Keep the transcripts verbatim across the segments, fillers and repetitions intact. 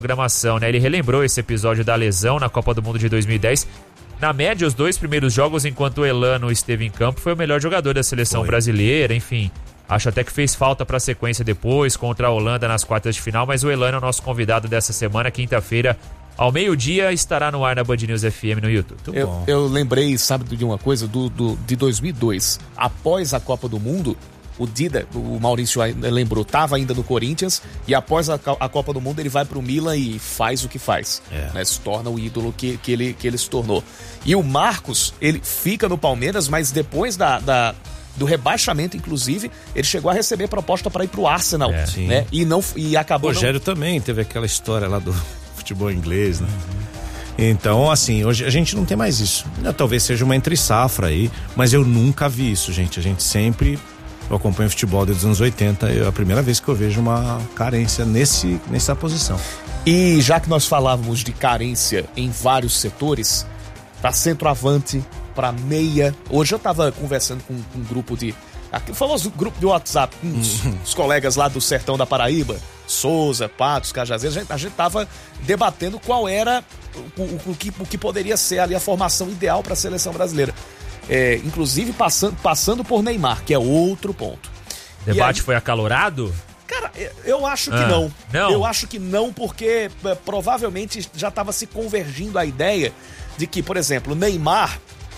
programação, né? Ele relembrou esse episódio da lesão na Copa do Mundo de dois mil e dez. Na média, os dois primeiros jogos, enquanto o Elano esteve em campo, foi o melhor jogador da seleção foi. brasileira, enfim. Acho até que fez falta para a sequência depois, contra a Holanda nas quartas de final, mas o Elano é o nosso convidado dessa semana, quinta-feira, ao meio-dia, estará no ar na Band News F M no YouTube. Eu, eu lembrei, sabe, de uma coisa, do, do, de dois mil e dois, após a Copa do Mundo, o Dida, o Maurício lembrou, estava ainda no Corinthians, e após a, a Copa do Mundo ele vai pro Milan e faz o que faz, é. né, se torna o ídolo que, que, ele, que ele se tornou. E o Marcos, ele fica no Palmeiras, mas depois da... da do rebaixamento, inclusive, ele chegou a receber proposta para ir pro Arsenal, é, né? E não e acabou. O Rogério não... também teve aquela história lá do futebol inglês, né? Uhum. Então, assim, hoje a gente não tem mais isso. Talvez seja uma entre safra aí, mas eu nunca vi isso, gente. A gente sempre eu acompanho futebol desde os anos oitenta, é a primeira vez que eu vejo uma carência nesse nessa posição. E já que nós falávamos de carência em vários setores, para centroavante, para meia. Hoje eu tava conversando com, com um grupo de... o famoso grupo de WhatsApp, com os, uhum. os colegas lá do sertão da Paraíba, Souza, Patos, Cajazeiras, a gente, a gente tava debatendo qual era o, o, o, que, o que poderia ser ali a formação ideal para a seleção brasileira. É, inclusive passando, passando por Neymar, que é outro ponto. O debate aí, foi acalorado? Cara, eu acho que ah, não. não. Eu acho que não, porque é, provavelmente já estava se convergindo a ideia de que, por exemplo, Neymar...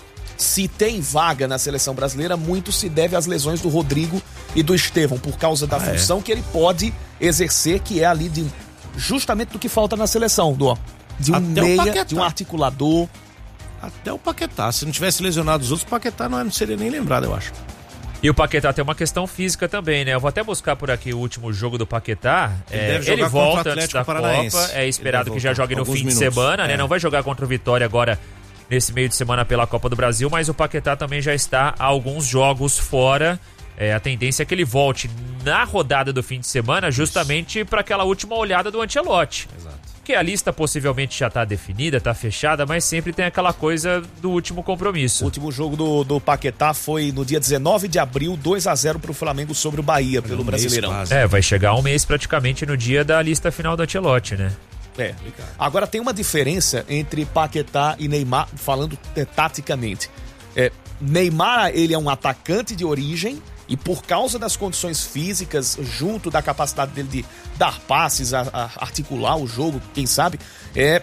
se tem vaga na seleção brasileira, muito se deve às lesões do Rodrigo e do Estevão, por causa da ah, função é. que ele pode exercer, que é ali de justamente do que falta na seleção, do, de um Até meia, de um articulador. Até o Paquetá, se não tivesse lesionado os outros, o Paquetá não, não seria nem lembrado, eu acho. E o Paquetá tem uma questão física também, né? Eu vou até buscar por aqui o último jogo do Paquetá. Ele, é, deve ele volta antes da Paranaense. Copa, é esperado que já jogue no fim minutos. de semana, né? É. Não vai jogar contra o Vitória agora nesse meio de semana pela Copa do Brasil, mas o Paquetá também já está há alguns jogos fora. É, a tendência é que ele volte na rodada do fim de semana, justamente para aquela última olhada do Ancelotti. Exato. Que a lista possivelmente já está definida, está fechada, mas sempre tem aquela coisa do último compromisso. O último jogo do, do Paquetá foi no dia dezenove de abril, dois a zero para o Flamengo sobre o Bahia, pelo um Brasileirão. É, vai chegar um mês praticamente no dia da lista final do Ancelotti, né? É. Agora tem uma diferença entre Paquetá e Neymar, falando é, taticamente. É, Neymar, ele é um atacante de origem e por causa das condições físicas, junto da capacidade dele de dar passes, a, a articular o jogo, quem sabe, é,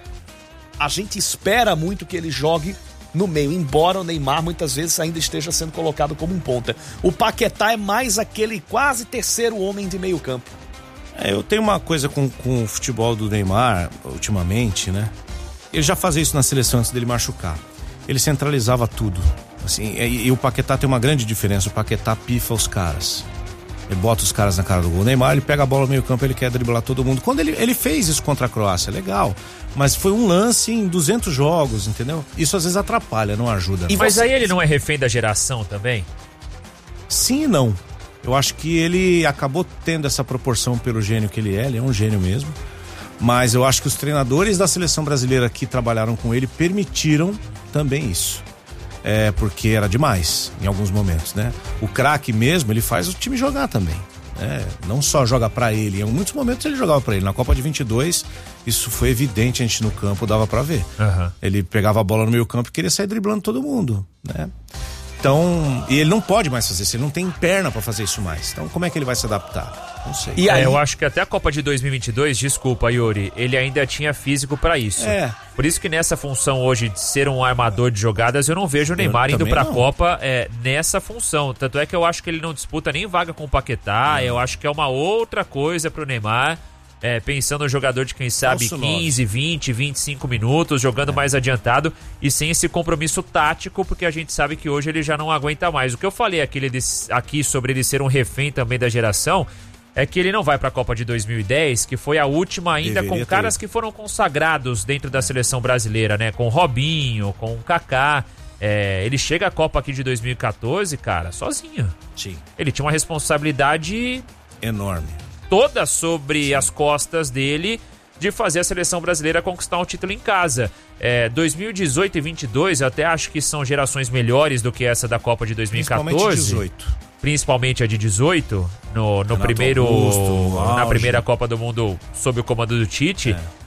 a gente espera muito que ele jogue no meio, embora o Neymar muitas vezes ainda esteja sendo colocado como um ponta. O Paquetá é mais aquele quase terceiro homem de meio campo. É, eu tenho uma coisa com, com o futebol do Neymar, ultimamente, né? Ele já fazia isso na seleção antes dele machucar. Ele centralizava tudo. Assim, e, e o Paquetá tem uma grande diferença. O Paquetá pifa os caras. Ele bota os caras na cara do gol. O Neymar, ele pega a bola no meio campo, ele quer driblar todo mundo. Quando ele, ele fez isso contra a Croácia, legal. Mas foi um lance em duzentos jogos, entendeu? Isso às vezes atrapalha, não ajuda. E mas você... aí ele não é refém da geração também? Sim e não. Eu acho que ele acabou tendo essa proporção pelo gênio que ele é, ele é um gênio mesmo, mas eu acho que os treinadores da seleção brasileira que trabalharam com ele permitiram também isso, é, porque era demais em alguns momentos, né? O craque mesmo, ele faz o time jogar também, né? Não só joga pra ele, em muitos momentos ele jogava pra ele. Na Copa de vinte e dois, isso foi evidente, a gente no campo dava pra ver. Uhum. Ele pegava a bola no meio campo e queria sair driblando todo mundo, né? Então, e ele não pode mais fazer isso, ele não tem perna pra fazer isso mais. Então, como é que ele vai se adaptar? Não sei. E aí... é, eu acho que até a Copa de dois mil e vinte e dois, desculpa, Yuri, ele ainda tinha físico pra isso. É. Por isso que nessa função hoje de ser um armador de jogadas, eu não vejo o Neymar eu indo pra não. Copa é, nessa função. Tanto é que eu acho que ele não disputa nem vaga com o Paquetá, não. Eu acho que é uma outra coisa pro Neymar. É, pensando no jogador de quem sabe Falso quinze, nove. vinte, vinte e cinco minutos, jogando é. mais adiantado e sem esse compromisso tático, porque a gente sabe que hoje ele já não aguenta mais. O que eu falei aqui, aqui sobre ele ser um refém também da geração é que ele não vai para a Copa de dois mil e dez, que foi a última ainda Deveria com caras ter. que foram consagrados dentro da seleção brasileira, né? Com o Robinho, com o Kaká. É, ele chega à Copa aqui de dois mil e quatorze, cara, sozinho. Sim. Ele tinha uma responsabilidade enorme. Toda sobre Sim. as costas dele de fazer a seleção brasileira conquistar um título em casa. É, dois mil e dezoito e vinte e dois eu até acho que são gerações melhores do que essa da Copa de dois mil e quatorze. Principalmente dezoito. Principalmente a de dezoito, no, no primeiro, Augusto, no na primeira Copa do Mundo sob o comando do Tite. É.